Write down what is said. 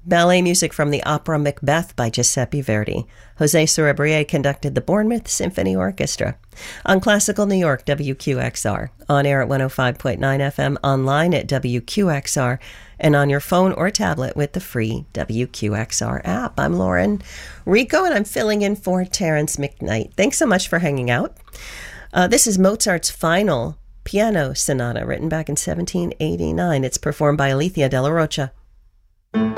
Ballet music from the opera Macbeth by Giuseppe Verdi. Jose Cerebrier conducted the Bournemouth Symphony Orchestra. On Classical New York, WQXR. On air at 105.9 FM, online at WQXR, and on your phone or tablet with the free WQXR app. I'm Lauren Rico, and I'm filling in for Terrence McKnight. Thanks so much for hanging out. This is Mozart's final piano sonata, written back in 1789. It's performed by Alethea de la Rocha.